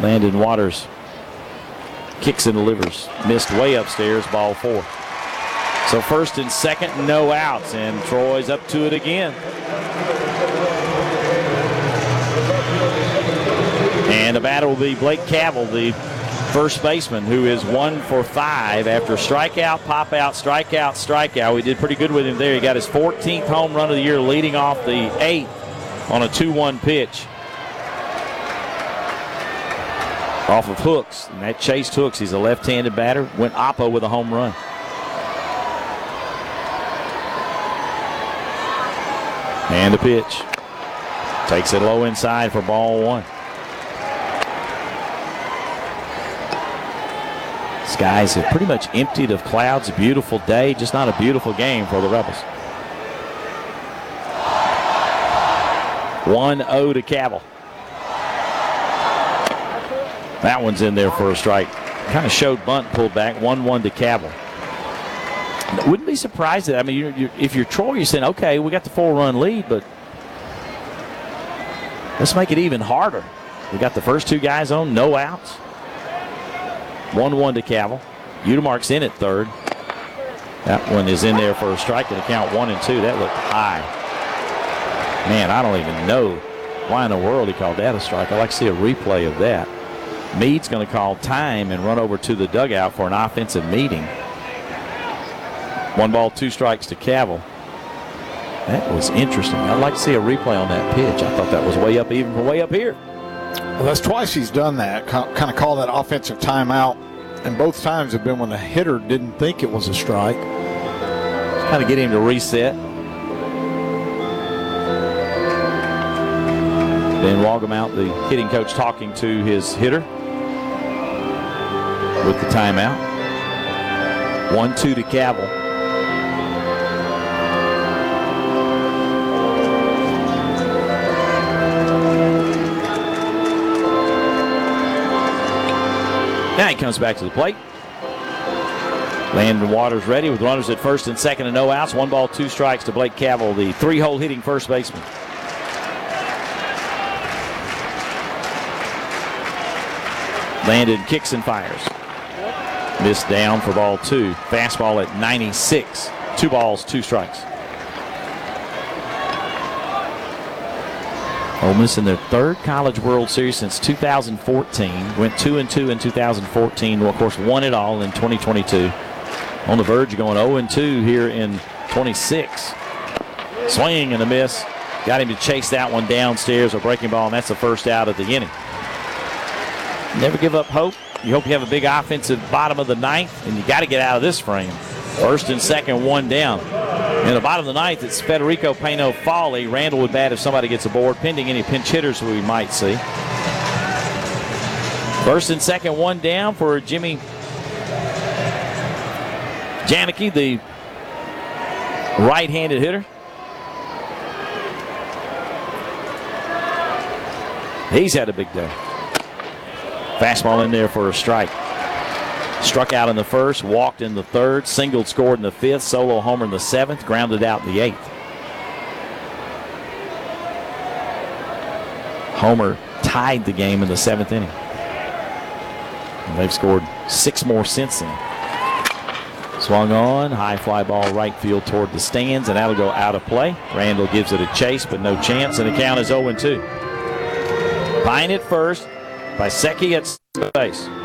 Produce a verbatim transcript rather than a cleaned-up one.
Landon Waters kicks and delivers. Missed way upstairs, ball four. So first and second, no outs, and Troy's up to it again. And the batter will be Blake Cavell, the first baseman, who is one for five after strikeout, pop out, strikeout, strikeout. We did pretty good with him there. He got his fourteenth home run of the year, leading off the eighth on a two one pitch. Off of hooks, and that chased hooks. He's a left-handed batter. Went oppo with a home run. And the pitch. Takes it low inside for ball one. Skies have pretty much emptied of clouds. A beautiful day, just not a beautiful game for the Rebels. one oh to Cavell. That one's in there for a strike. Kind of showed bunt, pulled back. one one to Cavell. Wouldn't be surprised that, I mean, you're, you're, if you're Troy, you're saying, okay, we got the four-run lead, but let's make it even harder. We got the first two guys on, no outs. one one to Cavell. Udemark's in at third. That one is in there for a strike to count one and two. That looked high. Man, I don't even know why in the world he called that a strike. I'd like to see a replay of that. Meade's going to call time and run over to the dugout for an offensive meeting. One ball, two strikes to Cavell. That was interesting. I'd like to see a replay on that pitch. I thought that was way up, even from way up here. Well, that's twice he's done that, kind of call that offensive timeout, and both times have been when the hitter didn't think it was a strike. Kind of get him to reset. Ben Walgamout, the hitting coach, talking to his hitter with the timeout. one two to Cavell. Now he comes back to the plate. Landon Waters ready with runners at first and second and no outs. One ball, two strikes to Blake Cavell, the three-hole hitting first baseman. Landon kicks and fires. Missed down for ball two. Fastball at ninety-six. Two balls, two strikes. Ole Miss in their third College World Series since two thousand fourteen. Went two and two in two thousand fourteen. Well, of course, won it all in twenty twenty-two. On the verge of going oh and two here in twenty-six. Swing and a miss. Got him to chase that one downstairs, a breaking ball, and that's the first out of the inning. Never give up hope. You hope you have a big offensive bottom of the ninth, and you got to get out of this frame. First and second, one down. In the bottom of the ninth, it's Federico Peno Foley. Randall would bat if somebody gets aboard, pending any pinch hitters we might see. First and second, one down for Jimmy Janicki, the right-handed hitter. He's had a big day. Fastball in there for a strike. Struck out in the first, walked in the third, singled, scored in the fifth, solo homer in the seventh, grounded out in the eighth. Homer tied the game in the seventh inning. And they've scored six more since then. Swung on, high fly ball right field toward the stands, and that'll go out of play. Randall gives it a chase, but no chance, and the count is oh and two. Pine at first, Pisecki at base.